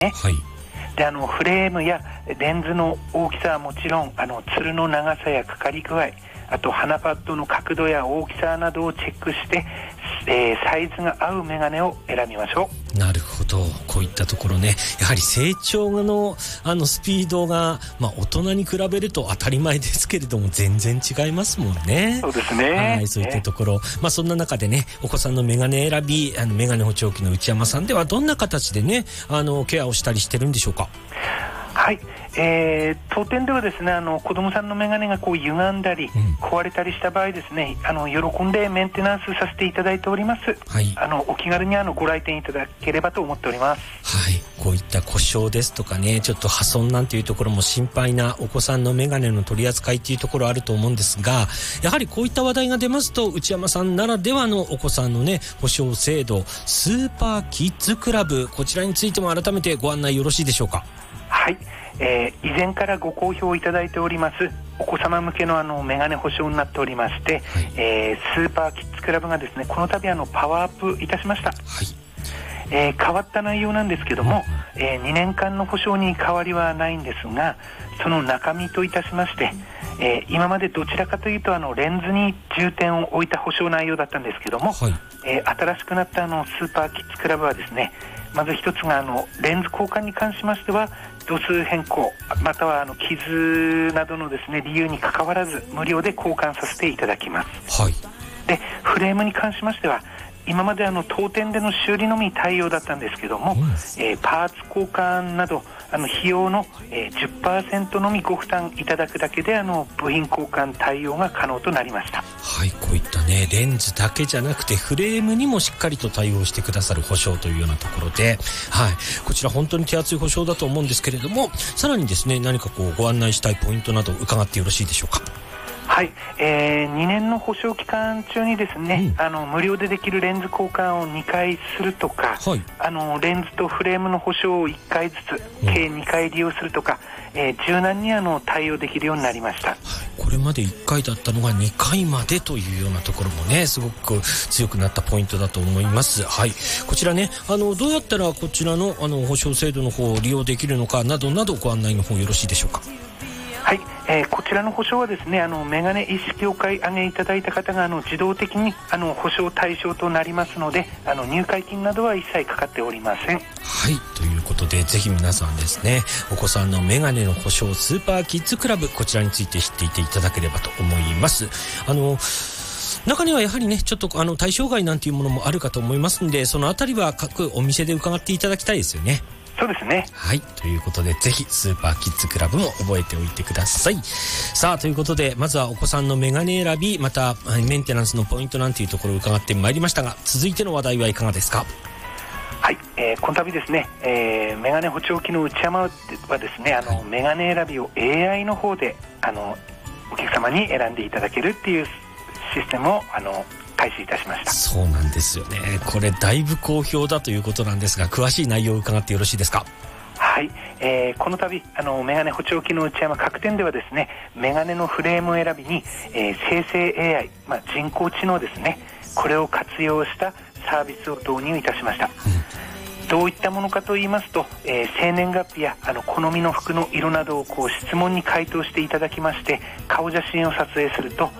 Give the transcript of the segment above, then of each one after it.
はい、 でフレームやレンズの大きさはもちろんつるの長さやかかり具合、あと鼻パッドの角度や大きさなどをチェックして、サイズが合うメガネを選びましょう。 なるほど。こういったところね、やはり成長のスピードが、大人に比べると当たり前ですけれども全然違いますもんね。 そうですね。 はい、そういったところ、そんな中でね、お子さんのメガネ選び、メガネ補聴器の内山さんではどんな形でねケアをしたりしてるんでしょうか？ はい、当店ではですね、子供さんのメガネが歪んだり、壊れたりした場合ですね、喜んでメンテナンスさせていただいております。 はい、 お気軽にご来店いただければと思っております。 はい、こういった故障ですとかね、ちょっと破損なんていうところも心配なお子さんのメガネの取り扱いっていうところあると思うんですが、やはりこういった話題が出ますと内山さんならではのお子さんのね保証制度、スーパーキッズクラブ、こちらについても改めてご案内よろしいでしょうか？ はい、以前からご好評いただいておりますお子様向けのメガネ保証になっておりまして、 はい、 スーパーキッズクラブがですね、この度パワーアップいたしました。 はい、 変わった内容なんですけども、2年間の保証に変わりはないんですが、その中身といたしまして、今までどちらかというとレンズに重点を置いた保証内容だったんですけども、 はい、 新しくなったスーパーキッズクラブはですね、まず一つがレンズ交換に関しましては度数変更または傷などのですね理由にかかわらず無料で交換させていただきます。 はい、 でフレームに関しましては今まで当店での修理のみ対応だったんですけども、パーツ交換など費用の、10% のみご負担いただくだけで部品交換対応が可能となりました。 はい、こういったねレンズだけじゃなくてフレームにもしっかりと対応してくださる保証というようなところで、はい、こちら本当に手厚い保証だと思うんですけれども、さらにですね何かご案内したいポイントなど伺ってよろしいでしょうか？ はい、2年の保証期間中にですね、無料でできるレンズ交換を2回するとか、 はい、 レンズとフレームの保証を1回ずつ計2回利用するとか、柔軟に対応できるようになりました。はい、 これまで1回だったのが2回までというようなところもねすごく強くなったポイントだと思います。はい、こちらねどうやったらこちらの保証制度の方を利用できるのかなどなどご案内の方よろしいでしょうか？ はい、こちらの保証はですねメガネ一式お買い上げいただいた方が自動的に保証対象となりますので入会金などは一切かかっておりません。 はい、ということでぜひ皆さんですねお子さんのメガネの保証スーパーキッズクラブ、こちらについて知っていていただければと思います。中にはやはりねちょっと対象外なんていうものもあるかと思いますので、そのあたりは各お店で伺っていただきたいですよね。 そうですね。 はい、ということでぜひスーパーキッズクラブも覚えておいてください。さあということでまずはお子さんのメガネ選びまたメンテナンスのポイントなんていうところを伺ってまいりましたが、続いての話題はいかがですか？ はい、この度ですね、メガネ補聴器の内山はですねメガネ選びを AI の方でお客様に選んでいただけるっていうシステムを開始いたしました。 そうなんですよね。これだいぶ好評だということなんですが、詳しい内容を伺ってよろしいですか？ はい、この度メガネ補聴器の内山各店ではですねメガネのフレーム選びに、生成 AI、人工知能ですね、これを活用したサービスを導入いたしました。どういったものかと言いますと、生年月日や好みの服の色などを質問に回答していただきまして顔写真を撮影すると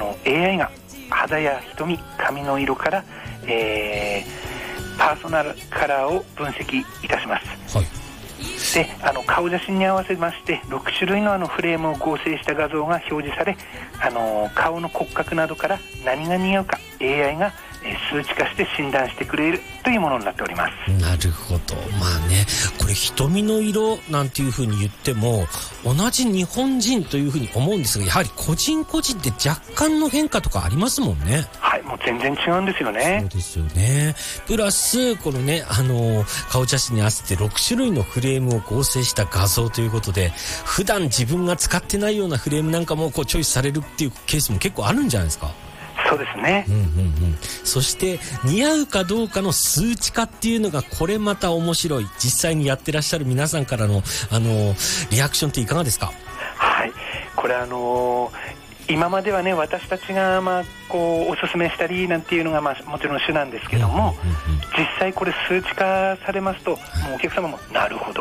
AI が肌や瞳、髪の色から、パーソナルカラーを分析いたします。はい、で顔写真に合わせまして6種類のフレームを合成した画像が表示され顔の骨格などから何が似合うか AI が数値化して診断してくれるというものになっております。 なるほど。これ瞳の色なんていうふうに言っても同じ日本人というふうに思うんですが、やはり個人個人で若干の変化とかありますもんね。 はい、もう全然違うんですよね。 そうですよね。プラスこのね顔写真に合わせて6種類のフレームを合成した画像ということで、普段自分が使ってないようなフレームなんかもチョイスされるっていうケースも結構あるんじゃないですか？ そうですね。 そして似合うかどうかの数値化っていうのがこれまた面白い。実際にやってらっしゃる皆さんからのリアクションっていかがですか？ はい、これ今まではね私たちがこうおすすめしたりなんていうのがもちろん手段ですけども、実際これ数値化されますともうお客様もなるほど